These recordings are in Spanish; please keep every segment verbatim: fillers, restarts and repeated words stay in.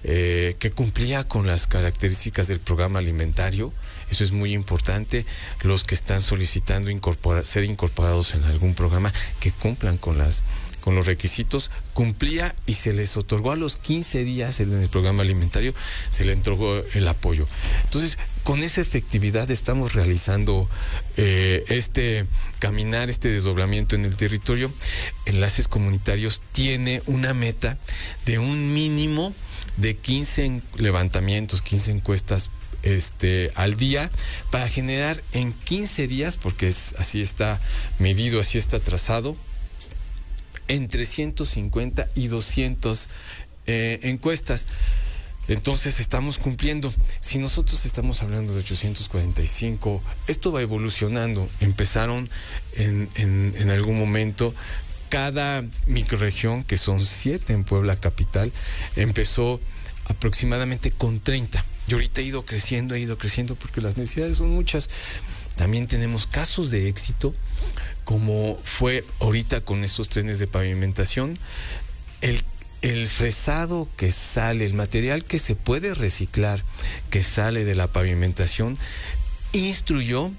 eh, que cumplía con las características del programa alimentario. Eso es muy importante. Los que están solicitando incorporar, ser incorporados en algún programa, que cumplan con las con los requisitos, cumplía y se les otorgó a los quince días en el programa alimentario, se le entregó el apoyo. Entonces, con esa efectividad estamos realizando eh, este caminar, este desdoblamiento en el territorio. Enlaces Comunitarios tiene una meta de un mínimo de quince levantamientos, quince encuestas Este, al día, para generar en quince días, porque es, así está medido, así está trazado, entre ciento cincuenta y doscientas eh, encuestas. Entonces estamos cumpliendo. Si nosotros estamos hablando de ochocientos cuarenta y cinco, esto va evolucionando. Empezaron en, en, en algún momento. Cada microrregión, que son siete en Puebla capital, empezó aproximadamente con treinta. Y ahorita ha ido creciendo, ha ido creciendo porque las necesidades son muchas. También tenemos casos de éxito, como fue ahorita con estos trenes de pavimentación. El, el fresado que sale, el material que se puede reciclar, que sale de la pavimentación, instruyó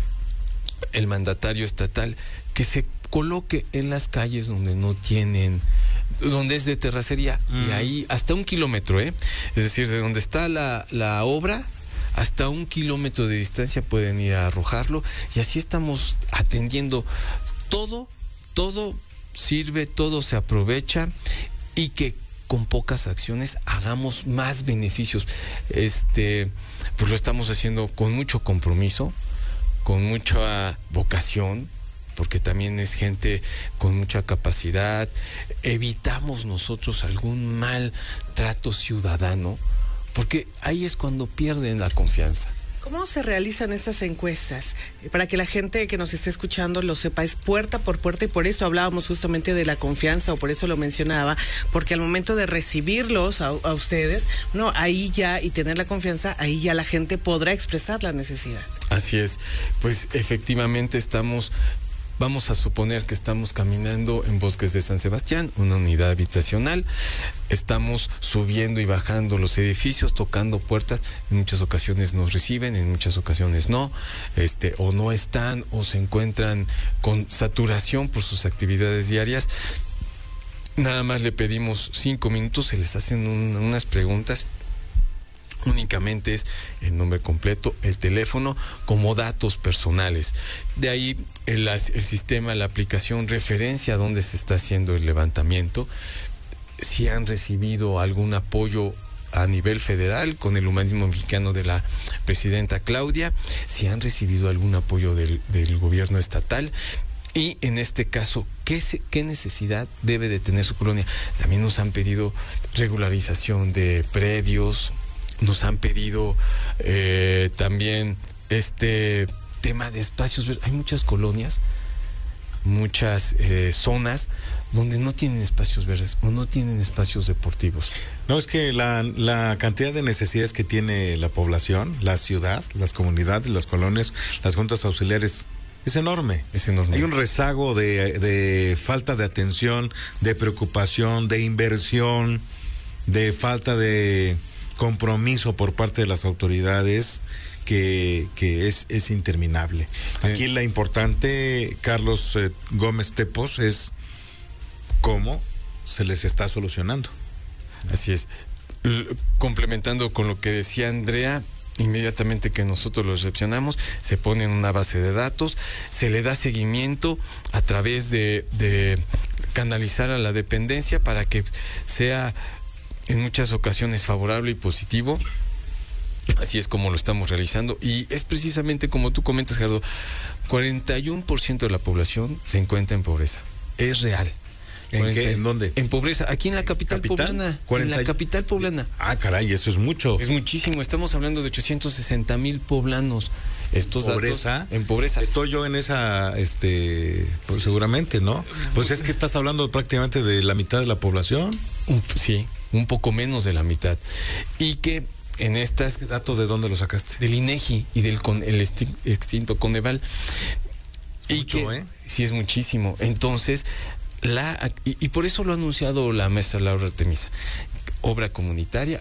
el mandatario estatal que se coloque en las calles donde no tienen, donde es de terracería, mm. y ahí hasta un kilómetro, ¿eh? Es decir, de donde está la, la obra, hasta un kilómetro de distancia pueden ir a arrojarlo, y así estamos atendiendo. Todo, todo sirve, todo se aprovecha, y que con pocas acciones hagamos más beneficios. Este, pues lo estamos haciendo con mucho compromiso, con mucha vocación, porque también es gente con mucha capacidad. Evitamos nosotros algún mal trato ciudadano, porque ahí es cuando pierden la confianza. ¿Cómo se realizan estas encuestas? Para que la gente que nos esté escuchando lo sepa, es puerta por puerta, y por eso hablábamos justamente de la confianza, o por eso lo mencionaba, porque al momento de recibirlos a, a ustedes, no, ahí ya, y tener la confianza, ahí ya la gente podrá expresar la necesidad. Así es, pues efectivamente estamos... Vamos a suponer que estamos caminando en Bosques de San Sebastián, una unidad habitacional. Estamos subiendo y bajando los edificios, tocando puertas. En muchas ocasiones nos reciben, en muchas ocasiones no. Este, o no están, o se encuentran con saturación por sus actividades diarias. Nada más le pedimos cinco minutos, se les hacen un, unas preguntas. Únicamente es el nombre completo, el teléfono, como datos personales. De ahí el, el sistema, la aplicación referencia a dónde se está haciendo el levantamiento, si han recibido algún apoyo a nivel federal con el humanismo mexicano de la presidenta Claudia, si han recibido algún apoyo del, del gobierno estatal. Y en este caso, ¿qué, se, ¿qué necesidad debe de tener su colonia? También nos han pedido regularización de predios. Nos han pedido eh, también este tema de espacios verdes. Hay muchas colonias, muchas eh, zonas donde no tienen espacios verdes o no tienen espacios deportivos. No, es que la, la cantidad de necesidades que tiene la población, la ciudad, las comunidades, las colonias, las juntas auxiliares, es enorme. Es enorme. Hay un rezago de, de falta de atención, de preocupación, de inversión, de falta de compromiso por parte de las autoridades que, que es, es interminable. Aquí la importante, Carlos eh, Gómez Tepos, es cómo se les está solucionando. Así es. L- complementando con lo que decía Andrea, inmediatamente que nosotros lo recepcionamos, se pone en una base de datos, se le da seguimiento a través de, de canalizar a la dependencia para que sea en muchas ocasiones favorable y positivo. Así es como lo estamos realizando, y es precisamente como tú comentas, Gerardo, cuarenta y uno por ciento de la población se encuentra en pobreza. Es real. ¿En cuarenta, qué? ¿En dónde? En pobreza, aquí en la capital, ¿capital? poblana. cuarenta... En la capital poblana. Ah, caray, eso es mucho. Es muchísimo, estamos hablando de ochocientos sesenta mil poblanos. Estos ¿Pobreza? Datos en pobreza. Estoy yo en esa, este, pues seguramente, ¿no? Pues es que estás hablando prácticamente de la mitad de la población. Un, sí, un poco menos de la mitad. Y que en estas... ¿Este dato de dónde lo sacaste? Del INEGI y del con, el extinto Coneval. Y mucho, que, ¿eh? Sí, es muchísimo. Entonces, la y, y por eso lo ha anunciado la maestra Laura Artemisa. Obra comunitaria,